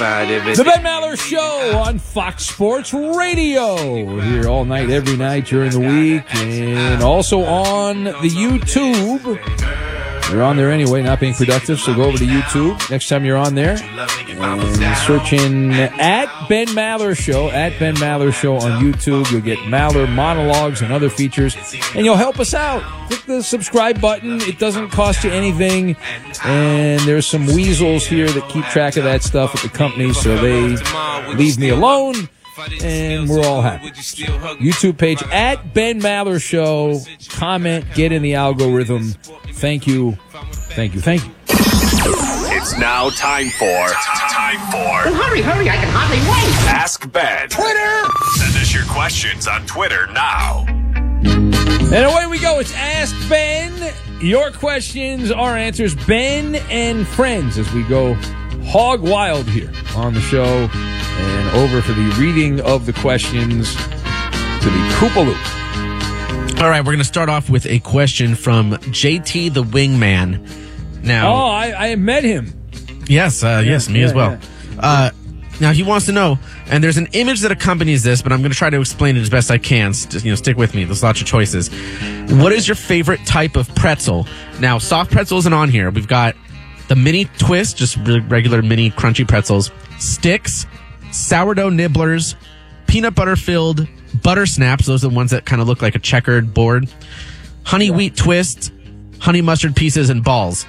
The Ben Maller Show on Fox Sports Radio. We're here all night, every night during the week, and also on the YouTube. You're on there anyway, not being productive, so go over to YouTube next time you're on there and search in at Ben Maller Show, at Ben Maller Show on YouTube. You'll get Maller monologues and other features, and you'll help us out. Click the subscribe button. It doesn't cost you anything, and there's some weasels here that keep track of that stuff at the company, so they leave me alone. And we're all happy. YouTube page at Ben Maller Show. Comment, get in the algorithm. Thank you. Thank you. Thank you. It's now time for. Well, hurry, I can hardly wait. Ask Ben. Twitter. Send us your questions on Twitter now. And away we go. It's Ask Ben. Your questions, our answers. Ben and friends as we go hog wild here on the show. And over for the reading of the questions to the Koopaloop. All right, we're going to start off with a question from JT the Wingman. Now, I met him. Yes, me as well. Yeah. Now, he wants to know, and there's an image that accompanies this, but I'm going to try to explain it as best I can. Stick with me. There's lots of choices. What is your favorite type of pretzel? Now, soft pretzel isn't on here. We've got the mini twist, just regular mini crunchy pretzels, sticks, sourdough nibblers, peanut butter filled butter snaps. Those are the ones that kind of look like a checkered board. Honey wheat twist, honey mustard pieces, and balls.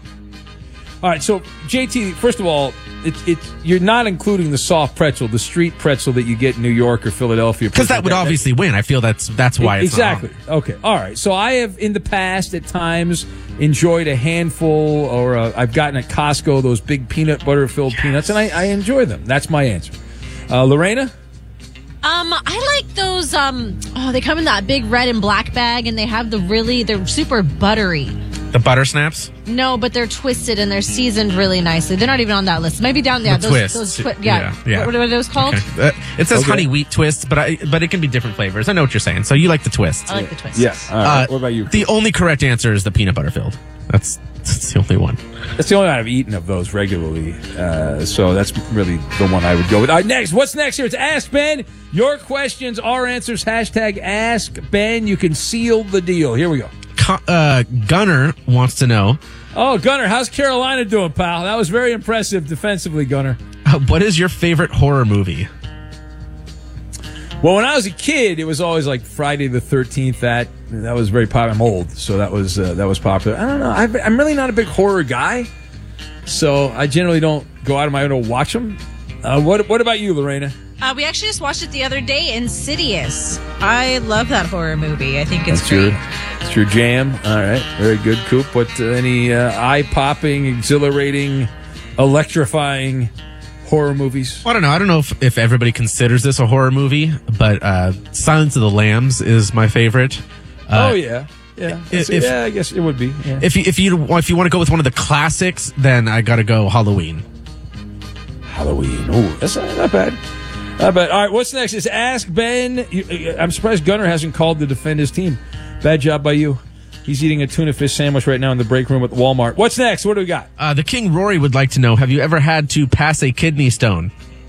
All right, so JT, first of all, you're not including the soft pretzel, the street pretzel that you get in New York or Philadelphia. Because that would obviously win. I feel that's why it's exactly. Okay. All right. So I have in the past at times enjoyed a handful, or I've gotten at Costco those big peanut butter filled peanuts, and I enjoy them. That's my answer. Lorena? I like those. They come in that big red and black bag, and they have they're super buttery. The butter snaps? No, but they're twisted and they're seasoned really nicely. They're not even on that list. Maybe down there. The twists. Yeah. What are those called? Okay. It says honey wheat twists, but it can be different flavors. I know what you're saying. So you like the twists? I like the twists. Yes. All right. What about you? The only correct answer is the peanut butter filled. That's the only one. That's the only one I've eaten of those regularly. So that's really the one I would go with. All right, next. What's next here? It's Ask Ben. Your questions, our answers. Hashtag Ask Ben. You can seal the deal. Here we go. Gunner wants to know. Oh, Gunner, how's Carolina doing, pal? That was very impressive defensively, Gunner. What is your favorite horror movie? Well, when I was a kid, it was always like Friday the 13th. That was very popular. I'm old, so that was popular. I don't know. I'm really not a big horror guy, so I generally don't go out of my own to watch them. What about you, Lorena? We actually just watched it the other day, Insidious. I love that horror movie. I think it's great. It's your jam. All right. Very good, Coop. What any eye-popping, exhilarating, electrifying horror movies? Well, I don't know. I don't know if everybody considers this a horror movie, but Silence of the Lambs is my favorite. Yeah. I guess it would be. Yeah. If you want to go with one of the classics, then I got to go Halloween. Halloween. Oh, that's not bad. All right, what's next? It's Ask Ben. I'm surprised Gunner hasn't called to defend his team. Bad job by you. He's eating a tuna fish sandwich right now in the break room at Walmart. What's next? What do we got? The King Rory would like to know, have you ever had to pass a kidney stone?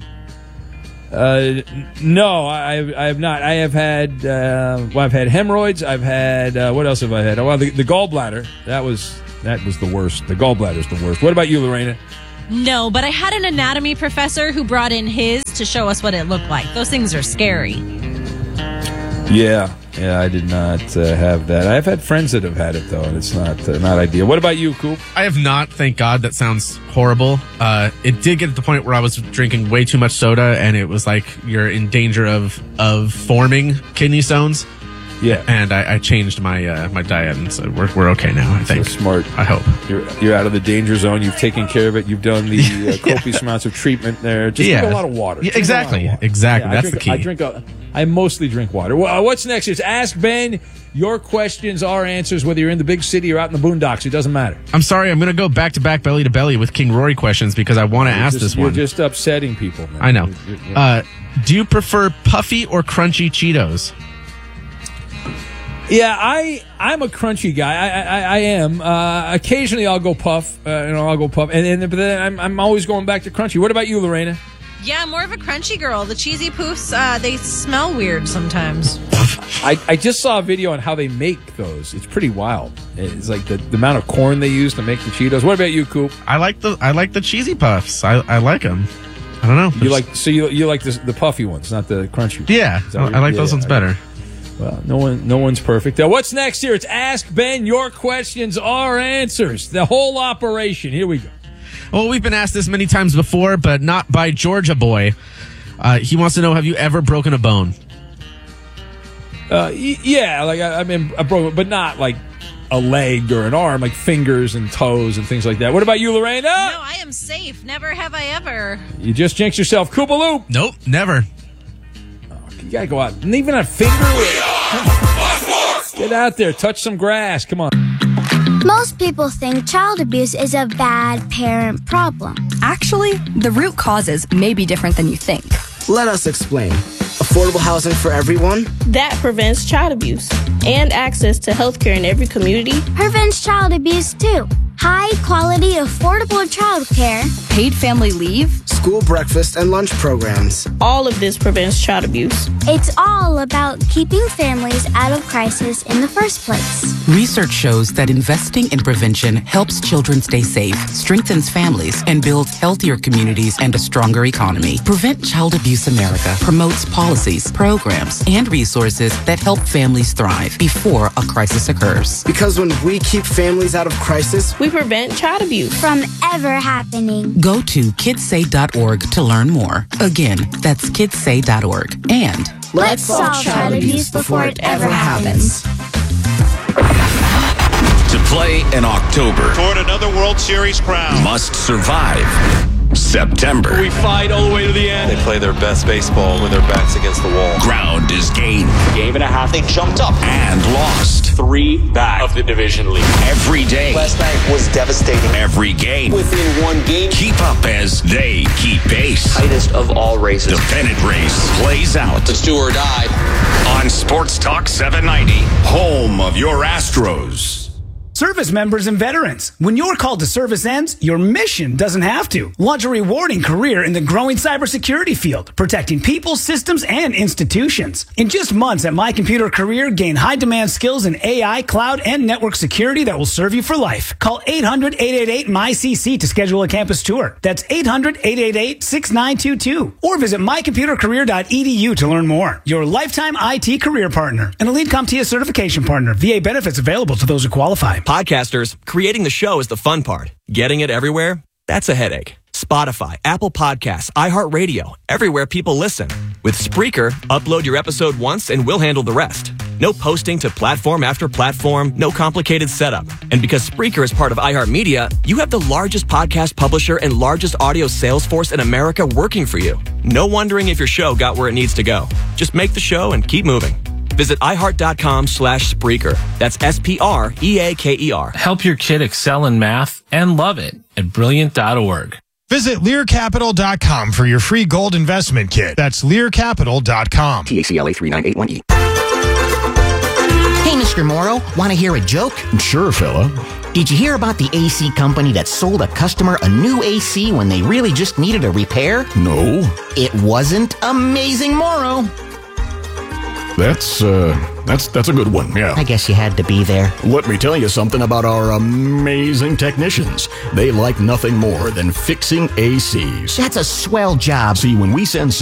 No, I have not. I have had, I've had hemorrhoids. I've had, what else have I had? Well, the gallbladder. That was the worst. The gallbladder is the worst. What about you, Lorena? No, but I had an anatomy professor who brought in his to show us what it looked like. Those things are scary. Yeah, I did not have that. I've had friends that have had it, though, and it's not ideal. What about you, Coop? I have not, thank God. That sounds horrible. It did get to the point where I was drinking way too much soda, and it was like you're in danger of forming kidney stones. Yeah, and I changed my my diet, and so we're okay now. I think. So smart. I hope you're out of the danger zone. You've taken care of it. You've done the copious amounts of treatment there. Just drink a lot of water. Yeah, exactly. Yeah, that's the key. I mostly drink water. Well, what's next? It's Ask Ben. Your questions, our answers. Whether you're in the big city or out in the boondocks, it doesn't matter. I'm sorry. I'm going to go back to back, belly to belly with King Rory questions because I want to ask this one. You're just upsetting people, man. I know. Do you prefer puffy or crunchy Cheetos? Yeah, I'm a crunchy guy. I am. Occasionally I'll go puff. I'll go puff, but then I'm always going back to crunchy. What about you, Lorena? Yeah, I'm more of a crunchy girl. The cheesy poofs, they smell weird sometimes. I just saw a video on how they make those. It's pretty wild. It's like the amount of corn they use to make the Cheetos. What about you, Coop? I like the cheesy puffs. I like them. I don't know. You like the puffy ones, not the crunchy ones. Yeah, I like those ones better. Well, no one's perfect. What's next here? It's Ask Ben. Your questions, our answers. The whole operation. Here we go. Well, we've been asked this many times before, but not by Georgia Boy. He wants to know, have you ever broken a bone? Yeah, like I broke, but not like a leg or an arm, like fingers and toes and things like that. What about you, Lorena? No, I am safe. Never have I ever. You just jinxed yourself. Koopaloop. Nope, never. You gotta go out. And even a finger. Get out there. Touch some grass. Come on. Most people think child abuse is a bad parent problem. Actually, the root causes may be different than you think. Let us explain. Affordable housing for everyone? That prevents child abuse and access to health care in every community. Prevents child abuse too. High quality, affordable child care. Paid family leave. School breakfast and lunch programs. All of this prevents child abuse. It's all about keeping families out of crisis in the first place. Research shows that investing in prevention helps children stay safe, strengthens families, and builds healthier communities and a stronger economy. Prevent Child Abuse America promotes policies, programs, and resources that help families thrive before a crisis occurs. Because when we keep families out of crisis, we prevent child abuse from ever happening. Go to kidssay.org to learn more. Again, that's kidssay.org. And let's solve child abuse before it ever happens. To play in October, toward another World Series crown, must survive September. We fight all the way to the end. They play their best baseball with their backs against the wall. Ground is gained. Game and a half, they jumped up and lost. 3 back of the division lead. Every day. Last night was devastating. Every game. Within one game. Keep up as they keep pace. Tightest of all races. The pennant race plays out. It's do or die. On Sports Talk 790, home of your Astros. Service members and veterans. When your call to service ends, your mission doesn't have to. Launch a rewarding career in the growing cybersecurity field, protecting people, systems, and institutions. In just months at My Computer Career, gain high-demand skills in AI, cloud, and network security that will serve you for life. Call 800-888-MyCC to schedule a campus tour. That's 800-888-6922. Or visit mycomputercareer.edu to learn more. Your lifetime IT career partner. An Elite CompTIA certification partner. VA benefits available to those who qualify. Podcasters, creating the show is the fun part. Getting it everywhere? That's a headache. Spotify, Apple Podcasts, iHeartRadio, everywhere people listen. With Spreaker, upload your episode once and we'll handle the rest. No posting to platform after platform, no complicated setup. And because Spreaker is part of iHeartMedia, you have the largest podcast publisher and largest audio sales force in America working for you. No wondering if your show got where it needs to go. Just make the show and keep moving. Visit iHeart.com/Spreaker. That's SPREAKER. Help your kid excel in math and love it at Brilliant.org. Visit LearCapital.com for your free gold investment kit. That's LearCapital.com. TACLA 3981E. Hey, Mr. Morrow, want to hear a joke? Sure, fella. Did you hear about the AC company that sold a customer a new AC when they really just needed a repair? No. It wasn't Amazing Morrow. That's a good one, yeah. I guess you had to be there. Let me tell you something about our amazing technicians. They like nothing more than fixing ACs. That's a swell job. See, when we send